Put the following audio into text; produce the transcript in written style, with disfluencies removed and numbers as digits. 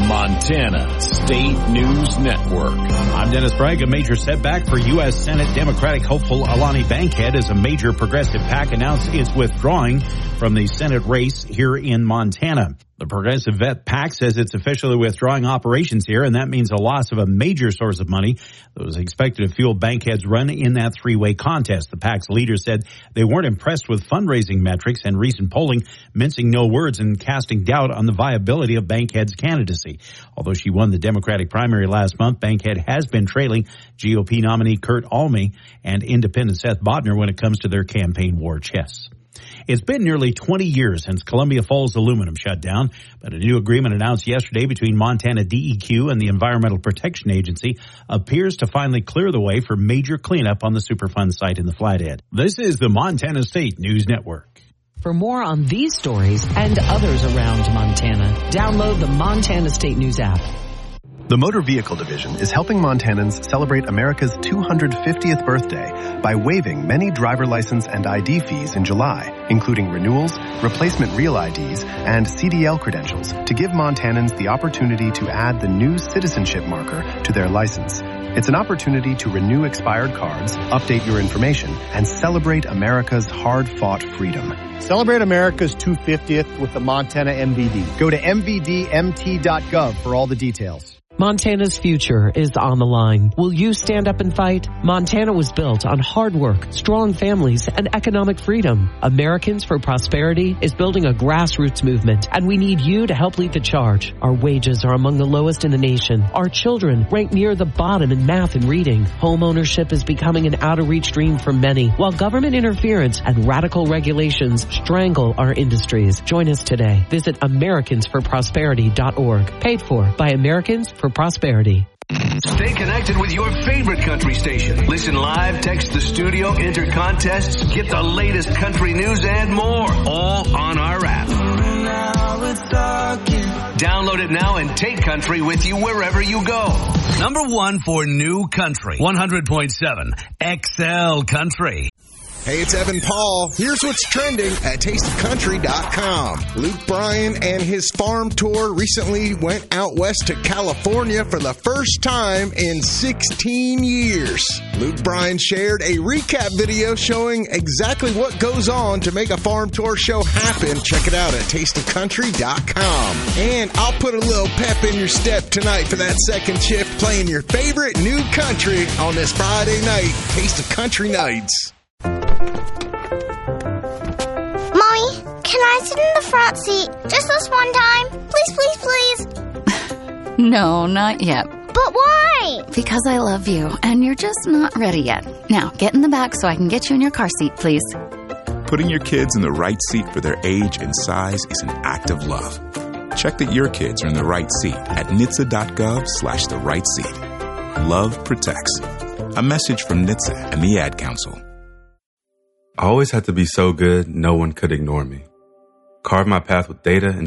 Montana State News Network. I'm Dennis Bragg. A major setback for U.S. Senate Democratic hopeful Alani Bankhead as a major progressive PAC announced it's withdrawing from the Senate race here in Montana. The Progressive Vet PAC says it's officially withdrawing operations here, and that means a loss of a major source of money that was expected to fuel Bankhead's run in that three-way contest. The PAC's leader said they weren't impressed with fundraising metrics and recent polling, mincing no words and casting doubt on the viability of Bankhead's candidacy. Although she won the Democratic primary last month, Bankhead has been trailing GOP nominee Kurt Alme and independent Seth Bodner when it comes to their campaign war chests. It's been nearly 20 years since Columbia Falls Aluminum shut down, but a new agreement announced yesterday between Montana DEQ and the Environmental Protection Agency appears to finally clear the way for major cleanup on the Superfund site in the Flathead. This is the Montana State News Network. For more on these stories and others around Montana, download the Montana State News app. The Motor Vehicle Division is helping Montanans celebrate America's 250th birthday by waiving many driver license and ID fees in July, including renewals, replacement real IDs, and CDL credentials to give Montanans the opportunity to add the new citizenship marker to their license. It's an opportunity to renew expired cards, update your information, and celebrate America's hard-fought freedom. Celebrate America's 250th with the Montana MVD. Go to mvdmt.gov for all the details. Montana's future is on the line. Will you stand up and fight? Montana was built on hard work, strong families, and economic freedom. Americans for Prosperity is building a grassroots movement, and we need you to help lead the charge. Our wages are among the lowest in the nation. Our children rank near the bottom in math and reading. Home ownership is becoming an out-of-reach dream for many, while government interference and radical regulations strangle our industries. Join us today. Visit AmericansForProsperity.org. Paid for by Americans for Prosperity. Stay connected with your favorite country station. Listen live, text the studio, enter contests, get the latest country news and more, all on our app. Download it now and take country with you wherever you go. Number 1 for new country, 100.7 XL Country. Hey, it's Evan Paul. Here's what's trending at tasteofcountry.com. Luke Bryan and his farm tour recently went out west to California for the first time in 16 years. Luke Bryan shared a recap video showing exactly what goes on to make a farm tour show happen. Check it out at tasteofcountry.com. And I'll put a little pep in your step tonight for that second shift, playing your favorite new country on this Friday night, Taste of Country Nights. Mommy, can I sit in the front seat just this one time? Please, please, please. No, not yet. But why? Because I love you, and you're just not ready yet. Now, get in the back so I can get you in your car seat, please. Putting your kids in the right seat for their age and size is an act of love. Check that your kids are in the right seat at NHTSA.gov/the right seat. Love protects. A message from NHTSA and the Ad Council. I always had to be so good, no one could ignore me. Carve my path with data and